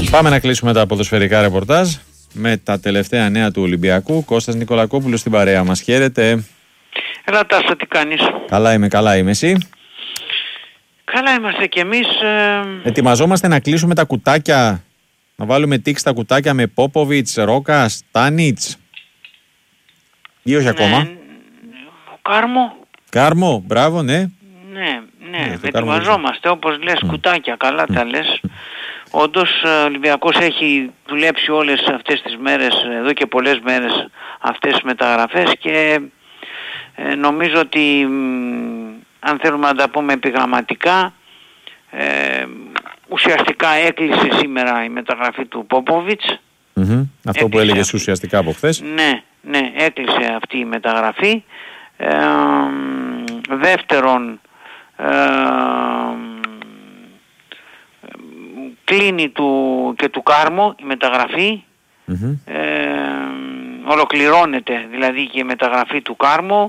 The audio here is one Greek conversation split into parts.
Πάμε να κλείσουμε τα ποδοσφαιρικά ρεπορτάζ με τα τελευταία νέα του Ολυμπιακού. Κώστας Νικολακόπουλος στην παρέα μας. Χαίρετε. Έλα Τάσο, τι κάνεις? Καλά είμαι, εσύ? Καλά είμαστε κι εμείς. Ετοιμαζόμαστε να κλείσουμε τα κουτάκια, να βάλουμε τίξ τα κουτάκια με Πόποβιτς, Ρόκα, Στάνιτς ή όχι ακόμα? Κάρμο, μπράβο, ναι. Ναι, ετοιμαζόμαστε όπως λες, κουτάκια, καλά τα λες. Όντως ο Ολυμπιακός έχει δουλέψει όλες αυτές τις μέρες, εδώ και πολλές μέρες, αυτές τις μεταγραφές και νομίζω ότι αν θέλουμε να τα πούμε επιγραμματικά, ουσιαστικά έκλεισε σήμερα η μεταγραφή του Πόποβιτς. Αυτό που έλεγες ουσιαστικά από χθες. Ναι, έκλεισε αυτή η μεταγραφή. Δεύτερον, κλείνει και του Κάρμο η μεταγραφή. Ολοκληρώνεται δηλαδή και η μεταγραφή του Κάρμο,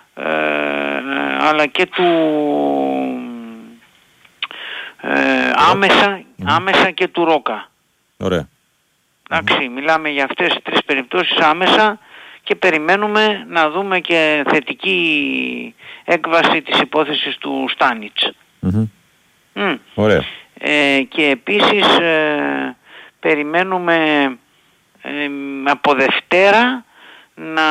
αλλά και του άμεσα και του Ρόκα. Ωραία. Εντάξει, μιλάμε για αυτές τις τρεις περιπτώσεις άμεσα και περιμένουμε να δούμε και θετική έκβαση της υπόθεσης του Στάνιτς. Ωραία. Και επίσης περιμένουμε από Δευτέρα να